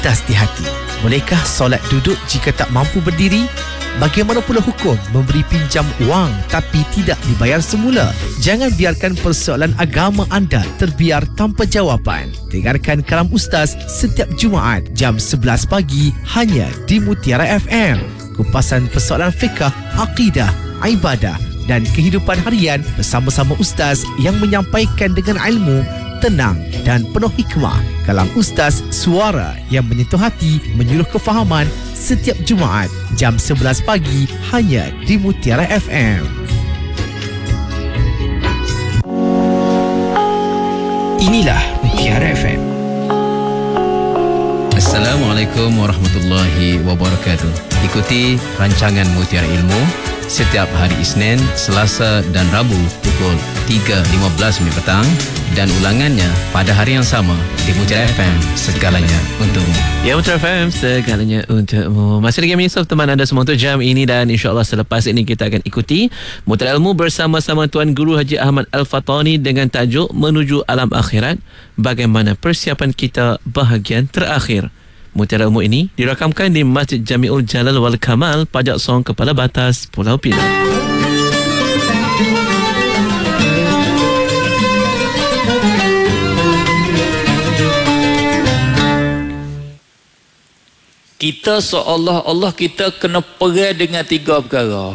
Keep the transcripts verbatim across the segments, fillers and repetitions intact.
cerdas di hati. Bolehkah solat duduk jika tak mampu berdiri? Bagaimana pula hukum memberi pinjam wang tapi tidak dibayar semula? Jangan biarkan persoalan agama anda terbiar tanpa jawapan. Dengarkan Kalam Ustaz setiap Jumaat jam sebelas pagi hanya di Mutiara F M. Kupasan persoalan fiqh, akidah, ibadah dan kehidupan harian bersama-sama Ustaz yang menyampaikan dengan ilmu, tenang dan penuh hikmah. Kalam Ustaz, suara yang menyentuh hati, menyuluh kefahaman, setiap Jumaat jam sebelas pagi hanya di Mutiara F M. Inilah Mutiara F M. Assalamualaikum warahmatullahi wabarakatuh. Ikuti rancangan Mutiara Ilmu setiap hari Isnin, Selasa dan Rabu pukul tiga lima belas minit petang dan ulangannya pada hari yang sama di Mutiara F M, segalanya untukmu. Ya, Mutiara F M, segalanya untukmu. Masih lagi Yusof, teman anda semua untuk jam ini, dan insyaAllah selepas ini kita akan ikuti Mutiara Ilmu bersama-sama Tuan Guru Haji Ahmad Al-Fatani dengan tajuk Menuju Alam Akhirat, bagaimana persiapan kita bahagian terakhir. Mutiara Ilmu ini dirakamkan di Masjid Jamiul Jalal wal Kamal, Pajak Song, Kepala Batas, Pulau Pinang. Kita seolah-olah kita kena perang dengan tiga perkara.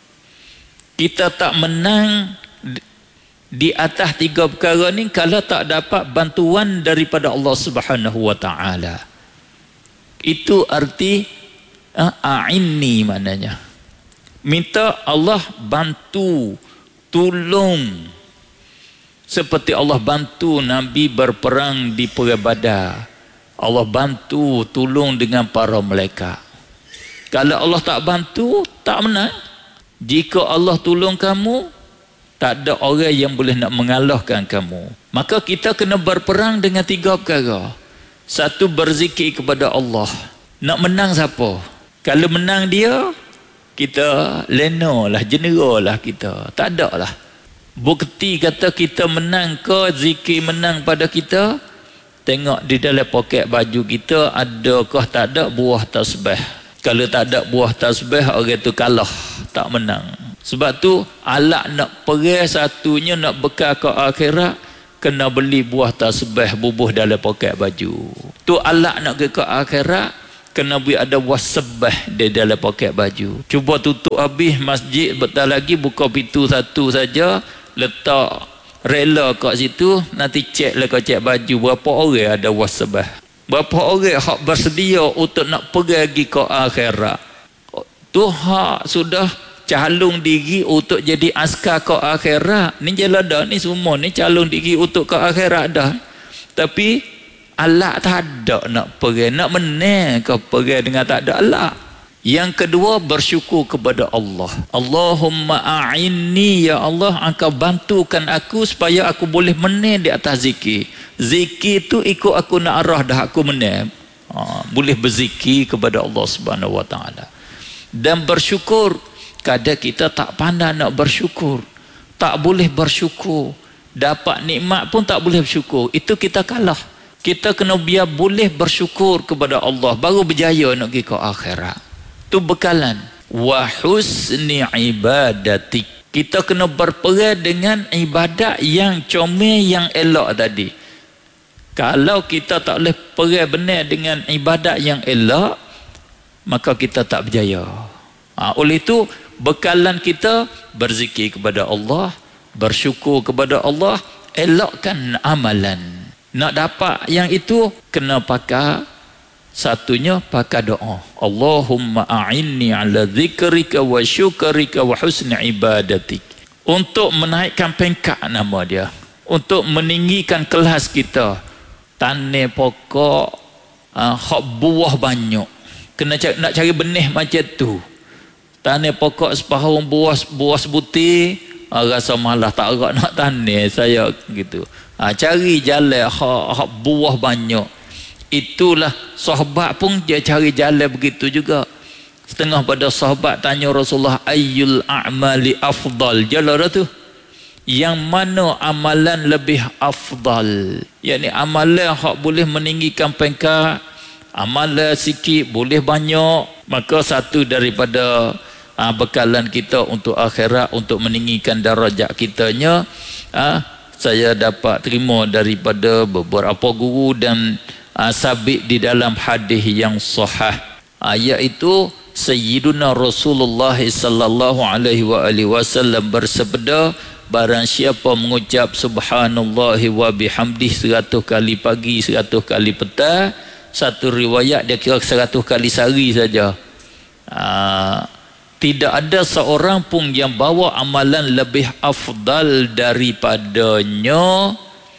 Kita tak menang di atas tiga perkara ni kalau tak dapat bantuan daripada Allah Subhanahu wa taala. Itu arti a'inni maknanya. Minta Allah bantu, tolong. Seperti Allah bantu Nabi berperang di Perang Badar. Allah bantu, tolong dengan para malaikat. Kalau Allah tak bantu, tak menang. Jika Allah tolong kamu, tak ada orang yang boleh nak mengalahkan kamu. Maka kita kena berperang dengan tiga perkara. Satu, berzikir kepada Allah. Nak menang siapa? Kalau menang dia, kita lena lah, jenera lah kita. Tak ada lah. Bukti kata kita menang ke, zikir menang pada kita, tengok di dalam poket baju kita adakah tak ada buah tasbih. Kalau tak ada buah tasbih, orang tu kalah, tak menang. Sebab tu alat nak perang satunya, nak bekal ke akhirat, kena beli buah tasbih bubuh dalam poket baju. Tu alat nak ke akhirat, kena beli ada wasbih di dalam poket baju. Cuba tutup habis masjid, betul lagi buka pintu satu saja, letak rela kat situ, nanti cek lah kau cek baju berapa orang ada wasbih. Berapa orang hak bersedia untuk nak pergi ke akhirat. Tu hak sudah calon diri untuk jadi askar ke akhirat. Ni jalan dah, ni semua ni calon diri untuk ke akhirat dah. Tapi alat tak ada nak pergi, nak menang ke pergi dengan tak ada alat. Yang kedua, bersyukur kepada Allah. Allahumma a'inni, ya Allah, engkau bantukan aku supaya aku boleh menang di atas zikir. Zikir tu ikut aku nak arah dah aku menang. Ha, boleh berzikir kepada Allah Subhanahu wa taala. Dan bersyukur, kadang kita tak pandai nak bersyukur, tak boleh bersyukur, dapat nikmat pun tak boleh bersyukur. Itu kita kalah. Kita kena biar boleh bersyukur kepada Allah, baru berjaya nak pergi ke akhirat. Itu bekalan. Wa husni ibadati. Kita kena berperang dengan ibadat yang comel, yang elok tadi. Kalau kita tak boleh perang benar dengan ibadat yang elok, maka kita tak berjaya. Ha, oleh itu bekalan kita berzikir kepada Allah, bersyukur kepada Allah, elokkan amalan. Nak dapat yang itu, kena pakai satunya, pakai doa. Allahumma a'inni ala zikrika wa syukrika wa husni ibadatik. Untuk menaikkan peringkat nama dia, untuk meninggikan kelas kita. Tanah pokok uh, hak buah banyak, kena cari, nak cari benih macam tu. Tanah pokok sepahung buah buah sebutir, ah, rasa malah tak agak nak tanah saya gitu. Ah, cari jalan hak, hak buah banyak. Itulah sahabat pun dia cari jalan begitu juga. Setengah pada sahabat tanya Rasulullah, ayyul a'mali afdal? Jalan tu, yang mana amalan lebih afdal? Yakni amalan hak boleh meninggikan peringkat, amalan sikit boleh banyak, maka satu daripada uh, bekalan kita untuk akhirat, untuk meninggikan darajat kitanya, uh, saya dapat terima daripada beberapa guru dan uh, sabit di dalam hadis yang sahih, uh, iaitu Sayyiduna Rasulullah sallallahu alaihi wa alihi wasallam bersabda, barang siapa mengucap subhanallah wa bihamdih seratus kali pagi, seratus kali petang, satu riwayat dia kira seratus kali sehari saja, aa, tidak ada seorang pun yang bawa amalan lebih afdal daripadanya.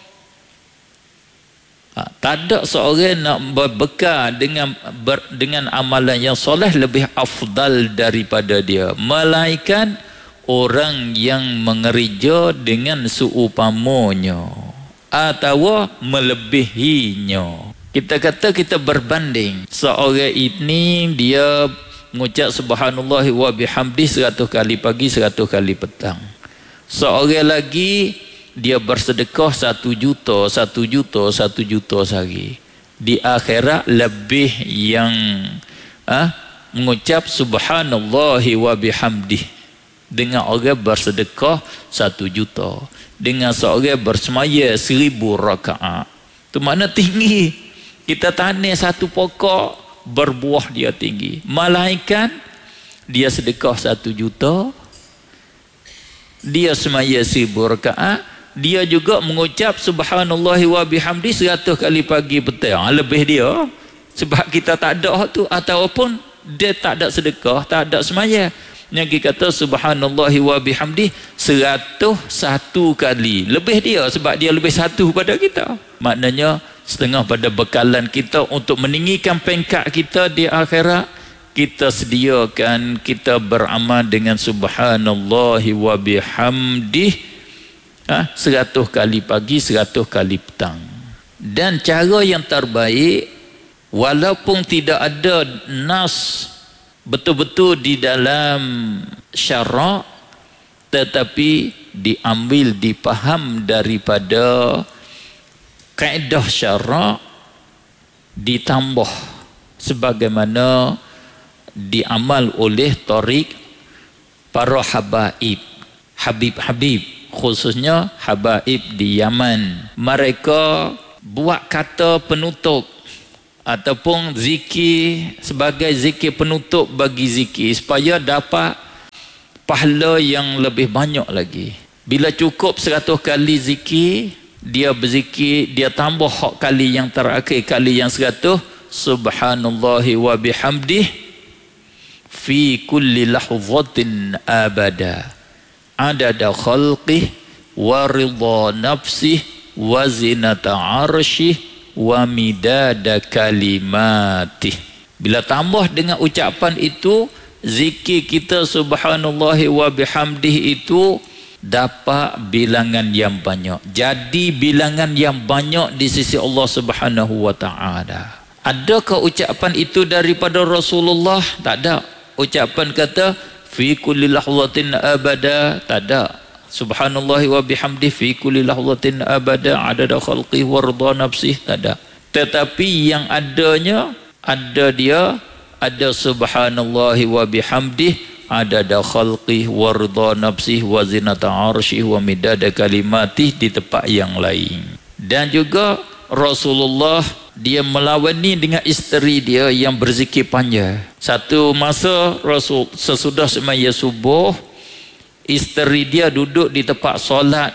Ha, tak ada seorang nak berbekal dengan ber, dengan amalan yang soleh lebih afdal daripada dia, melainkan orang yang mengerja dengan seumpamanya atau melebihinya. Kita kata kita berbanding, seorang ini dia mengucap subhanallah wa bihamdih seratus kali pagi, seratus kali petang. Seorang lagi dia bersedekah satu juta, satu juta, satu juta sehari. Di akhirat lebih yang ah, mengucap subhanallah wa bihamdih dengan orang bersedekah satu juta, dengan seorang bersemaya seribu rakaat. Itu makna tinggi. Kita tanam satu pokok, berbuah dia tinggi. Malaikat dia sedekah satu juta, dia semaya seribu rakaat, dia juga mengucap subhanallah wa bihamdi seratus kali pagi petang. Lebih dia, sebab kita tak ada tu, ataupun dia tak ada sedekah, tak ada semaya. Yang kita kata subhanallah wa bihamdi seratus satu kali. Lebih dia, sebab dia lebih satu pada kita. Maknanya setengah pada bekalan kita untuk meninggikan peringkat kita di akhirat, kita sediakan kita beramal dengan subhanallah wa bihamdih ha, seratus kali pagi, seratus kali petang. Dan cara yang terbaik, walaupun tidak ada nas betul-betul di dalam syarak, tetapi diambil, dipaham daripada kaedah syarak, ditambah sebagaimana diamal oleh tarik para habaib, habib-habib, khususnya habaib di Yaman. Mereka buat kata penutup ataupun zikir sebagai zikir penutup bagi zikir, supaya dapat pahala yang lebih banyak lagi. Bila cukup seratus kali zikir, dia berzikir, dia tambah hak kali yang terakhir, kali yang seratus, subhanallahi wa bihamdih fi kulli lahzatin abada adada khalqih wa ridha nafsih wa zinata arshih wa midada kalimatih. Bila tambah dengan ucapan itu, zikir kita subhanallahi wa bihamdih itu dapat bilangan yang banyak. Jadi bilangan yang banyak di sisi Allah Subhanahu wa taala. Adakah ucapan itu daripada Rasulullah? Tak ada. Ucapan kata fi kulli lahzatin abada, tak ada. Subhanallah wa bihamdih fi kulli lahzatin abada adada khalqih wa ridha nafsih, tak ada. Tetapi yang adanya, ada dia, ada subhanallah wa bihamdih adada khalqih wa ridha nafsih wa zinata arshih wa midada kalimatih di tempat yang lain. Dan juga Rasulullah dia melawani dengan isteri dia yang berzikir panjang. Satu masa Rasul sesudah semaya subuh, isteri dia duduk di tempat solat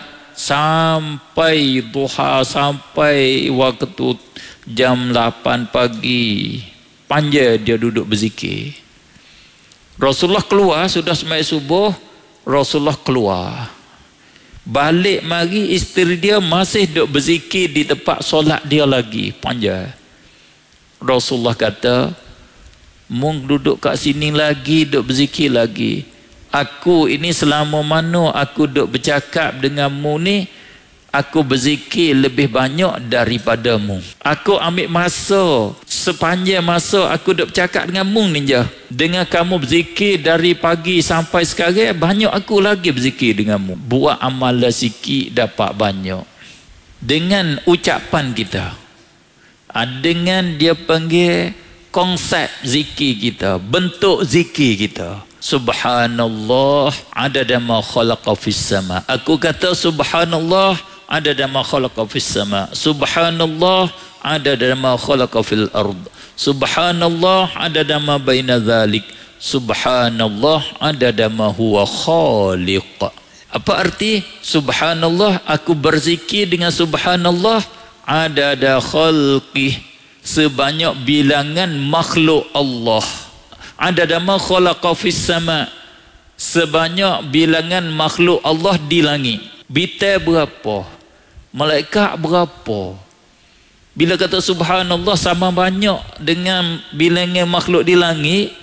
sampai duha, sampai waktu jam lapan pagi. Panjang dia duduk berzikir. Rasulullah keluar, sudah sembahyang subuh, Rasulullah keluar. Balik mari, isteri dia masih duduk berzikir di tempat solat dia lagi, panjang. Rasulullah kata, mung duduk kat sini lagi, duduk berzikir lagi. Aku ini selama mana aku duduk bercakap denganmu ni, aku berzikir lebih banyak daripadamu. Aku ambil masa, sepanjang masa aku duduk bercakap denganmu ni je. Dengan kamu berzikir dari pagi sampai sekarang, banyak aku lagi berzikir denganmu. Buat amalan sikit dapat banyak. Dengan ucapan kita. ha, dengan dia panggil konsep zikir kita, bentuk zikir kita. Subhanallah adada ma khalaqa fis sama. Aku kata subhanallah adada ma khalaqa fis sama. Subhanallah adada ma khalaqa fil ard. Subhanallah adada ma baina dzalik. Subhanallah adada ma huwa khaliq. Apa arti subhanallah? Aku berzikir dengan subhanallah adada khalqih, sebanyak bilangan makhluk Allah. Adada ma khalaqa fis sama, sebanyak bilangan makhluk Allah di langit. Bintang berapa? Malaikat berapa? Bila kata subhanallah sama banyak dengan bilangan makhluk di langit,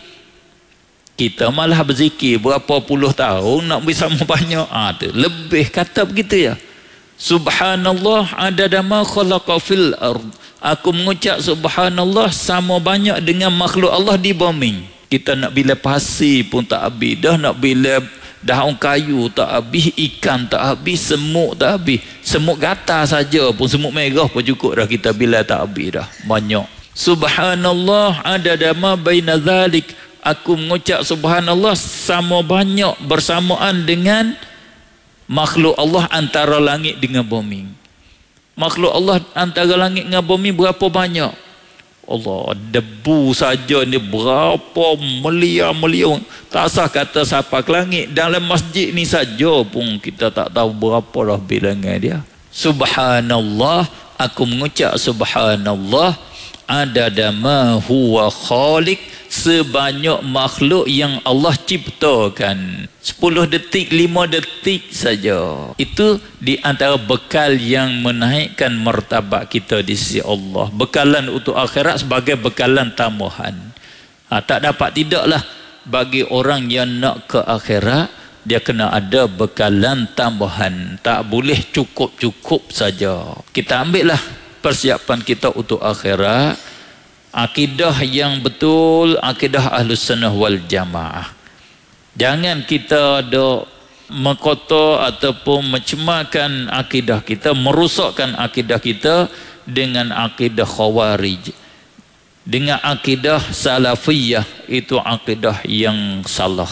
kita malah berzikir berapa puluh tahun nak beri sama banyak. Ah, tu lebih kata begitu ya. Subhanallah adada ma khalaqa fil ard. Aku mengucap subhanallah sama banyak dengan makhluk Allah di bumi. Kita nak bila pasir pun tak habis dah, nak bila daun kayu tak habis, ikan tak habis, semut tak habis. Semut gatal saja pun, semut merah pun cukup dah kita bila tak habis dah. Banyak. Subhanallah adada ma baina dzalik. Aku mengucap subhanallah sama banyak bersamaan dengan makhluk Allah antara langit dengan bumi. Makhluk Allah antara langit dengan bumi berapa banyak? Allah, debu saja ni berapa miliar-miliar. Tak sah kata siapa ke langit. Dalam masjid ni saja pun kita tak tahu berapa dah bilangan dia. Subhanallah, aku mengucap subhanallah adada ma huwa khaliq, sebanyak makhluk yang Allah ciptakan. Sepuluh detik, lima detik saja. Itu di antara bekal yang menaikkan martabat kita di sisi Allah. Bekalan untuk akhirat sebagai bekalan tambahan. Ha, tak dapat tidaklah bagi orang yang nak ke akhirat, dia kena ada bekalan tambahan. Tak boleh cukup-cukup saja. Kita ambillah persiapan kita untuk akhirat. Akidah yang betul, akidah Ahlus Sunnah wal Jamaah. Jangan kita ada mengkotor ataupun mencemarkan akidah kita, merosakkan akidah kita dengan akidah Khawarij, dengan akidah Salafiyah. Itu akidah yang salah.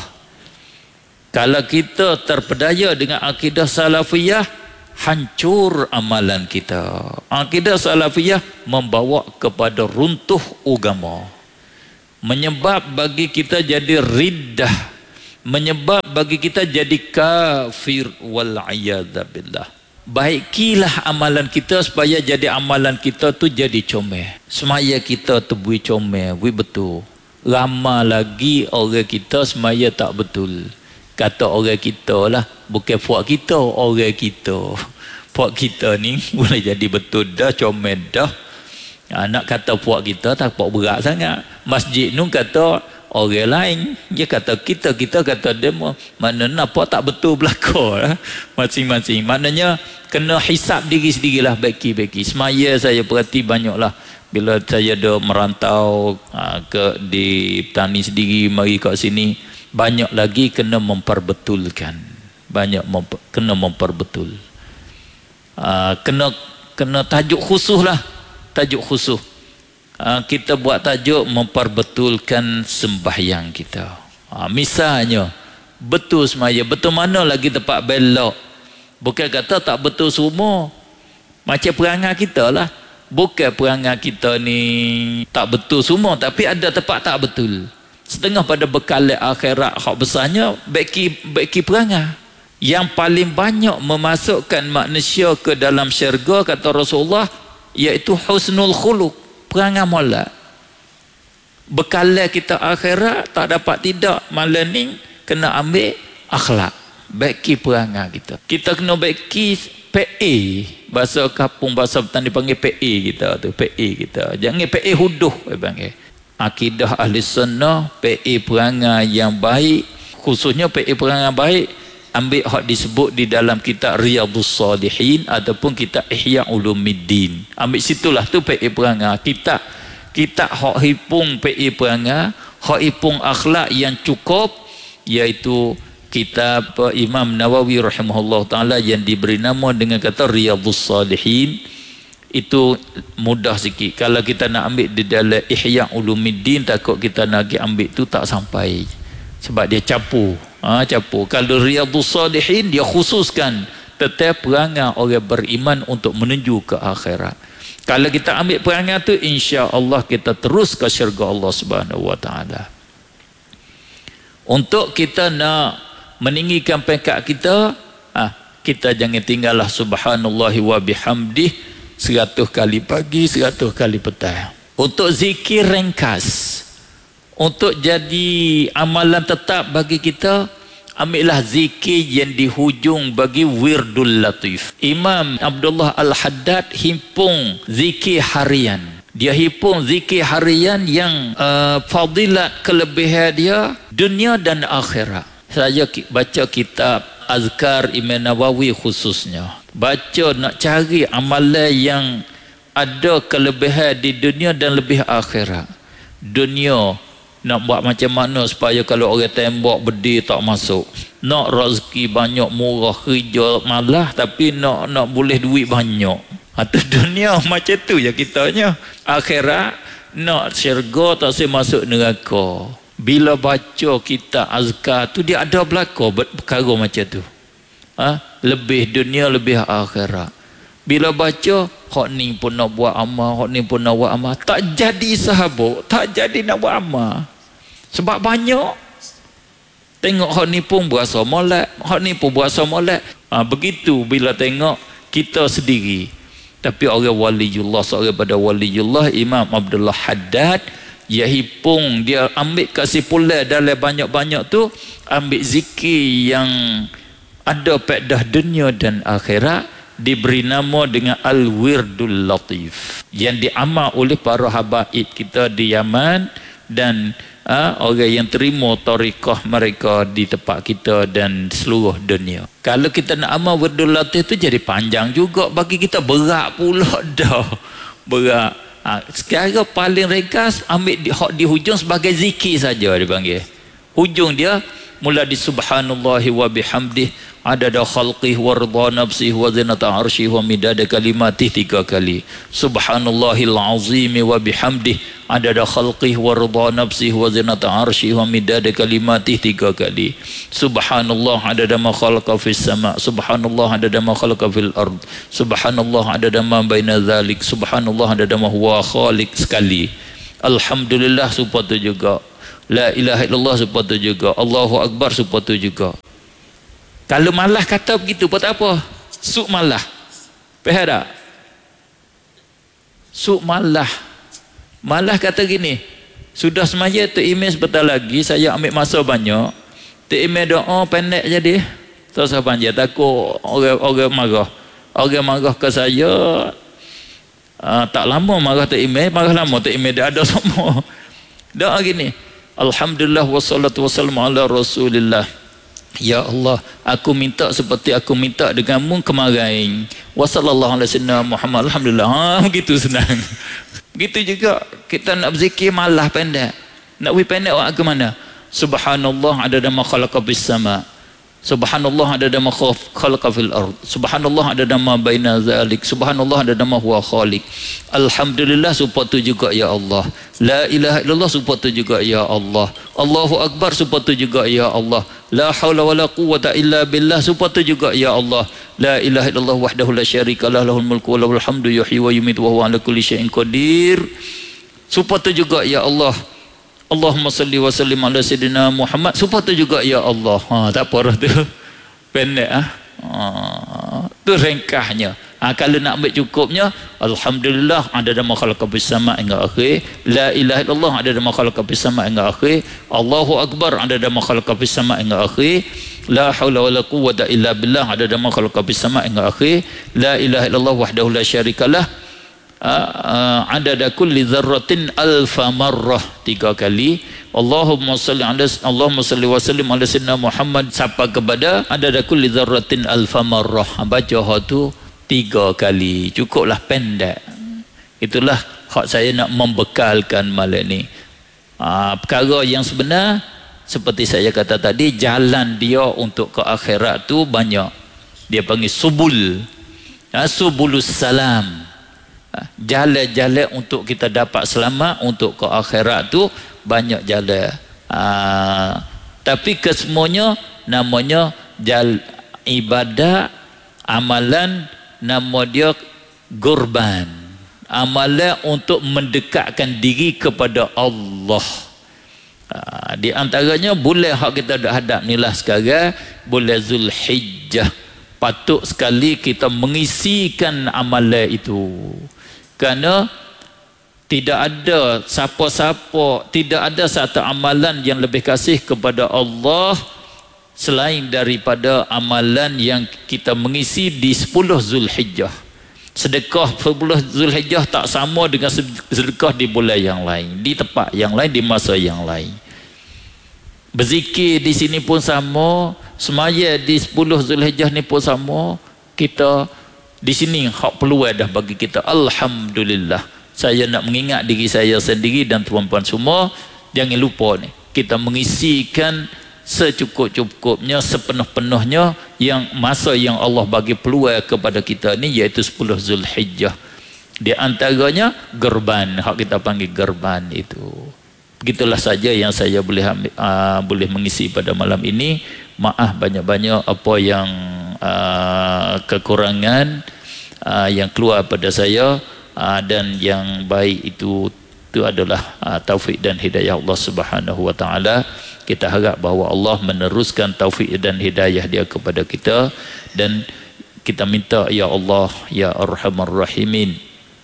Kalau kita terpedaya dengan akidah Salafiyah, hancur amalan kita. Akidah Salafiyah membawa kepada runtuh agama, menyebab bagi kita jadi riddah, menyebab bagi kita jadi kafir wal a'yadha billah. Baikilah amalan kita supaya jadi amalan kita tu jadi comel. Semaya kita tu bui comel, bui betul. Ramai lagi orang kita semaya tak betul. Kata orang kita lah, bukan puak kita, orang kita. Puak kita ni boleh jadi betul dah, comel dah. Ha, nak kata puak kita tak puak berat sangat. Masjid nu kata orang lain, dia kata kita, kita kata dia. Mana nampak tak betul belakang lah. Masing-masing. Maknanya kena hisap diri sendirilah, beki-beki. Semaya saya perhati banyaklah. Bila saya dah merantau ha, ke di petani sendiri, mari kat sini, banyak lagi kena memperbetulkan, banyak memper, kena memperbetul. Uh, kena kena tajuk khusus lah, tajuk khusus. Uh, kita buat tajuk memperbetulkan sembahyang kita. Uh, misalnya betul semaya, betul mana lagi tempat belok. Bukan kata tak betul semua. Macam perangai kita lah. Bukan perangai kita ni tak betul semua, tapi ada tempat tak betul. Setengah pada bekal akhirat hak besarnya beki beki perangai. Yang paling banyak memasukkan manusia ke dalam syurga kata Rasulullah iaitu husnul khuluq, perangai molek. Bekal kita akhirat tak dapat tidak, malam ni kena ambil akhlak, beki perangai kita. Kita kena beki P A, bahasa kampung, bahasa petani panggil P A kita tu, P A kita. Jangan P A huduh panggil. Akidah Ahli Sunnah, P A perangai yang baik, khususnya P A perangai baik, ambil hak disebut di dalam kitab Riyadhus Salihin ataupun kitab Ihya Ulumuddin. Ambil situlah tu P A perangai. Kitab kitab hak hipung P A perangai, hak hipung akhlak yang cukup, iaitu kitab Imam Nawawi rahimahullah taala yang diberi nama dengan kata Riyadhus Salihin. itu mudah sikit. Kalau kita nak ambil di dalam Ihya Ulumuddin, takut kita nak ambil tu tak sampai, sebab dia capur. Ha, capur. Kalau Riyadhus Salihin dia khususkan tentang perangai orang beriman untuk menuju ke akhirat. Kalau kita ambil perangai tu, insya-Allah kita terus ke syurga Allah Subhanahu wa taala. Untuk kita nak meninggikan peringkat kita, ah, kita jangan tinggallah subhanallah wa bihamdih seratus kali pagi, seratus kali petang. Untuk zikir ringkas, untuk jadi amalan tetap bagi kita, ambillah zikir yang di hujung bagi wirdul latif. Imam Abdullah Al-Haddad himpung zikir harian. Dia himpung zikir harian yang uh, fadilat kelebihan dia dunia dan akhirat. Saya baca kitab Azkar Imam Nawawi khususnya, baca nak cari amalan yang ada kelebihan di dunia dan lebih akhirat. Dunia nak buat macam mana supaya kalau orang tembak berdiri tak masuk. Nak rezeki banyak, murah, kerja malah, tapi nak nak boleh duit banyak. Atau dunia macam tu je kitanya. Akhirat nak syurga tak saya masuk neraka. Bila baca kitab azkar tu, dia ada belaka perkara macam tu. Ha? Lebih dunia, lebih akhirat. Bila baca, hak ni pun nak buat amal, hak ni pun nak buat amal, tak jadi sahabat, tak jadi nak buat amal. Sebab banyak. Tengok hak ni pun berasa molek, hak ni pun berasa molek. Ha, begitu bila tengok kita sendiri. Tapi orang waliullah, seorang pada waliullah, Imam Abdullah Haddad, dia hipung, dia ambil kesimpulan dalam banyak-banyak tu, ambil zikir yang ada faedah dunia dan akhirat, diberi nama dengan Al-Wirdul Latif, yang diamal oleh para habaib kita di Yaman dan ha, orang yang terima tariqah mereka di tempat kita dan seluruh dunia. Kalau kita nak amal Wirdul Latif tu jadi panjang juga bagi kita, berat pula dah. Berat. Ha, sekarang paling ringkas ambil di, di hujung sebagai zikir saja dipanggil. Hujung dia mula di subhanallahi wa bihamdih adada khalqih wa ridha nafsih wa zinata arsyih wa midada kalimatih tiga kali. Subhanallahil azim wa bihamdih adada khalqih wa ridha nafsih wa zinata arsyih wa midada kalimatih tiga kali. Subhanallah adada ma khalaqa fis sama, subhanallah adada ma khalaqa fil ard, subhanallah adada ma baina dzalik, subhanallah adada ma huwa khaliq sekali. Alhamdulillah supaya juga, la ilaha illallah supaya juga, Allahu akbar supaya juga. Kalau malah kata begitu, buat apa? Suk malah. Faham tak? Suk malah. Malah kata gini, sudah semaya tu email sebentar lagi, saya ambil masa banyak. Tu email doa pendek jadi. Tak usah panjang, takut orang-orang marah. Orang marah ke saya, uh, tak lama marah tu email, marah lama tu email dia ada semua. Doa gini, alhamdulillah wassalatu wassalamu ala rasulillah. Ya Allah, aku minta seperti aku minta denganmu kemarin. Wassallallahu alaihi wasallam Muhammad. Alhamdulillah. Ha, begitu senang. Begitu juga kita nak berzikir malah pendek. Nak we pendek awak ke mana? Subhanallah adada ma khalaqa bis sama. Subhanallah adada ma khalaqa fil ard. Subhanallah adada ma baina zalik. Subhanallah adada ma huwa khaliq. Alhamdulillah supaya juga ya Allah. La ilaha illallah supaya juga ya Allah. Allahu akbar supaya juga ya Allah. La haula wala quwwata illa billah supaya juga ya Allah. La ilaha illallah wahdahu la syarika lah, lahul mulku wa lahul hamdu yuhyi wa yumiitu wa huwa ala kulli syai'in qadir. Supaya juga ya Allah. Allahumma salli wa sallim ala sayyidina Muhammad supaya juga ya Allah. Ha, tak apa dah tu. Pendek ah. Ha, tu ringkasnya. Ha, kalau nak ambil cukupnya, alhamdulillah adada ma khalaqa bis sama' hingga akhir. La ilaha illallah adada ma khalaqa bis sama' hingga akhir. Allahu akbar adada ma khalaqa bis sama' hingga akhir. La haula wala quwwata illa billah adada ma khalaqa bis sama' hingga akhir. La ilaha illallah wahdahu la syarikalah. Uh, adada kulli dzarratin alfa marrah tiga kali. Allahumma salli ala Allahumma salli wa sallim ala sayyidina Muhammad sampai kepada adada kulli dzarratin alfa marrah. Baca hak tu tiga kali, cukuplah pendek. Itulah hak saya nak membekalkan malam ni. Uh, perkara yang sebenar seperti saya kata tadi, jalan dia untuk ke akhirat tu banyak. Dia panggil subul. Ha, subulus salam. Jalan-jalan untuk kita dapat selamat untuk ke akhirat tu banyak jalan. Ha, tapi kesemuanya namanya jal, ibadat, amalan, nama dia gurban. Amalan untuk mendekatkan diri kepada Allah. Ha, di antaranya bulan hak kita dah hadap ni lah sekarang, bulan Zulhijjah. Patut sekali kita mengisikan amalan itu. Kerana tidak ada siapa-siapa, tidak ada satu amalan yang lebih kasih kepada Allah selain daripada amalan yang kita mengisi di sepuluh Zulhijjah. Sedekah sepuluh Zulhijjah tak sama dengan sedekah di bulan yang lain, di tempat yang lain, di masa yang lain. Berzikir di sini pun sama, semaya di sepuluh Zulhijjah ni pun sama. Kita di sini hak peluang dah bagi kita. Alhamdulillah. Saya nak mengingat diri saya sendiri dan tuan-tuan semua, jangan lupa ni, kita mengisikan secukup-cukupnya, sepenuh-penuhnya yang masa yang Allah bagi peluang kepada kita ni, iaitu sepuluh Zulhijjah. Di antaranya gerban, hak kita panggil gerban itu. Begitulah saja yang saya boleh ambil, uh, boleh mengisi pada malam ini. Maaf banyak-banyak apa yang uh, kekurangan uh, yang keluar pada saya, uh, dan yang baik itu itu adalah uh, taufik dan hidayah Allah Subhanahu wa taala. Kita harap bahawa Allah meneruskan taufik dan hidayah dia kepada kita, dan kita minta, ya Allah ya Arhamar Rahimin,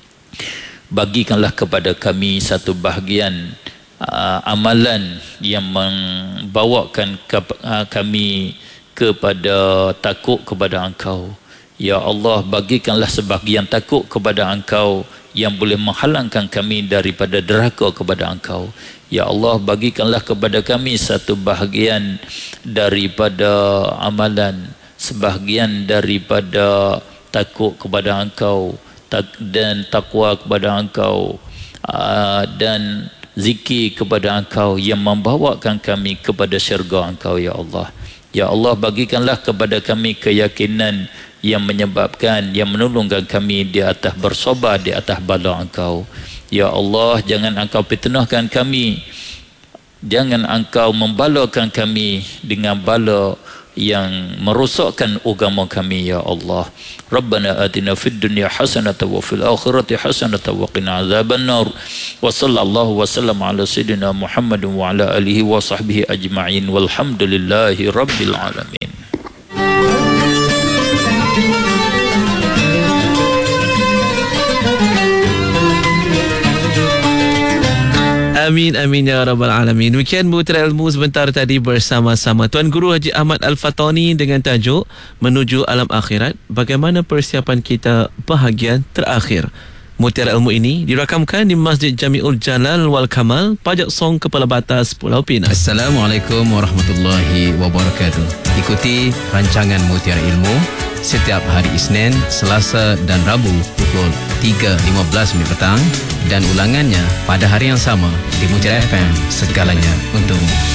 bagikanlah kepada kami satu bahagian Uh, amalan yang membawakan ke, uh, kami kepada takut kepada Engkau. Ya Allah, bagikanlah sebahagian takut kepada Engkau yang boleh menghalangkan kami daripada deraka kepada Engkau. Ya Allah, bagikanlah kepada kami satu bahagian daripada amalan, sebahagian daripada takut kepada Engkau tak, dan takwa kepada Engkau, uh, dan zikir kepada Engkau yang membawakan kami kepada syurga Engkau, ya Allah. Ya Allah, bagikanlah kepada kami keyakinan yang menyebabkan, yang menolongkan kami di atas bersabar di atas bala Engkau. Ya Allah, jangan Engkau fitnahkan kami, jangan Engkau membalakan kami dengan bala yang merosakkan agama kami, ya Allah. Rabbana atina fid dunya hasanatan wa fil akhirati hasanatan wa qina azabannar. Wa sallallahu wa sallam ala sayyidina Muhammadin wa ala alihi wa sahbihi ajma'in walhamdulillahi rabbil alamin. Amin, amin ya rabbal alamin. Demikian Mutiara Ilmu sebentar tadi bersama-sama Tuan Guru Haji Ahmad Al-Fatani dengan tajuk Menuju Alam Akhirat, bagaimana persiapan kita bahagian terakhir. Mutiara Ilmu ini dirakamkan di Masjid Jamiul Jalal wal Kamal, Pajak Song, Kepala Batas, Pulau Pinang. Assalamualaikum warahmatullahi wabarakatuh. Ikuti rancangan Mutiara Ilmu setiap hari Isnin, Selasa dan Rabu pukul tiga lima belas minit petang, dan ulangannya pada hari yang sama di Mutiara F M. Segalanya untukmu.